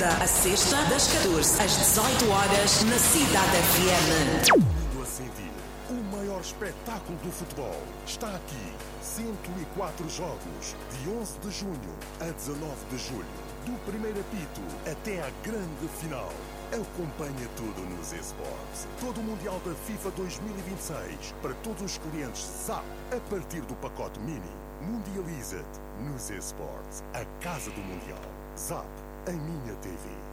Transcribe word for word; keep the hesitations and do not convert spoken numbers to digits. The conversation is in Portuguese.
segunda a sexta, das catorze às dezoito horas, na Cidade F M. Mundo a sentir. O maior espetáculo do futebol está aqui. cento e quatro jogos, de onze de junho a dezanove de julho. Do primeiro apito até à grande final. Acompanha tudo nos eSports. Todo o Mundial da FIFA dois mil e vinte e seis para todos os clientes Zap a partir do pacote Mini. Mundializa-te nos eSports, a casa do Mundial. Zap, a minha T V.